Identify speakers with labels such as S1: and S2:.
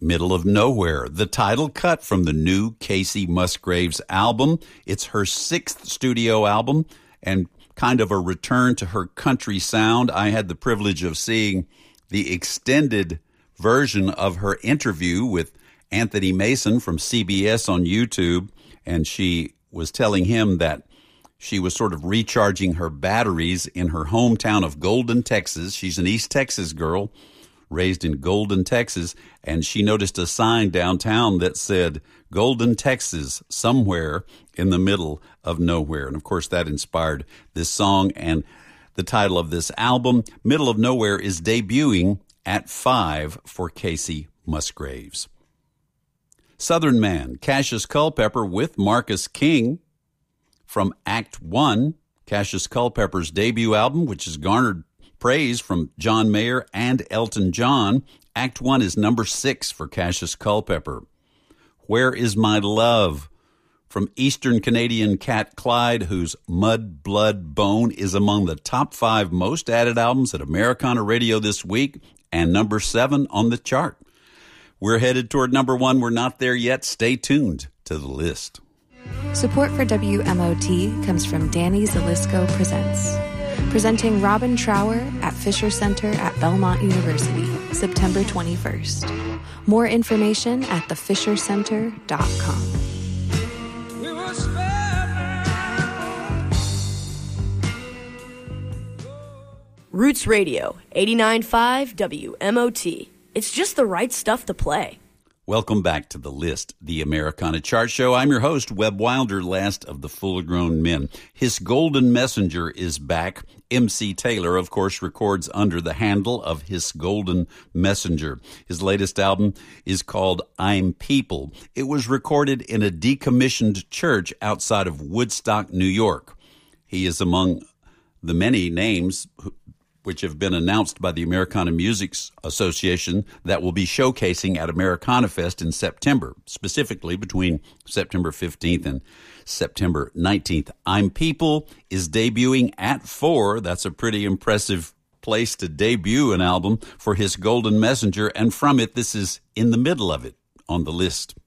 S1: Middle of Nowhere, the title cut from the new Kacey Musgraves album. It's her 6th studio album and kind of a return to her country sound. I had the privilege of seeing the extended version of her interview with Anthony Mason from CBS on YouTube, and she was telling him that she was sort of recharging her batteries in her hometown of Golden, Texas. She's an East Texas girl, raised in Golden, Texas, and she noticed a sign downtown that said, Golden, Texas, somewhere in the middle of nowhere. And, of course, that inspired this song, and the title of this album, Middle of Nowhere, is debuting at 5 for Kacey Musgraves. Southern Man, Cassius Culpepper with Marcus King from Act One, Cassius Culpepper's debut album, which has garnered praise from John Mayer and Elton John. Act One is number 6 for Cassius Culpepper. Where Is My Love from Eastern Canadian Cat Clyde, whose Mud, Blood, Bone is among the top 5 most added albums at Americana Radio this week and number 7 on the chart. We're headed toward number 1. We're not there yet. Stay tuned to the list.
S2: Support for WMOT comes from Danny Zalisco Presents. Presenting Robin Trower at Fisher Center at Belmont University, September 21st. More information at thefishercenter.com.
S3: Roots Radio, 89.5 WMOT. It's just the right stuff to play.
S1: Welcome back to The List, the Americana Chart Show. I'm your host, Webb Wilder, last of the full-grown men. His Golden Messenger is back. MC Taylor, of course, records under the handle of His Golden Messenger. His latest album is called I'm People. It was recorded in a decommissioned church outside of Woodstock, New York. He is among the many names which have been announced by the Americana Music Association that will be showcasing at Americana Fest in September, specifically between September 15th and September 19th. I'm People is debuting at 4. That's a pretty impressive place to debut an album for His Golden Messenger, and from it, this is In the Middle of It on the list.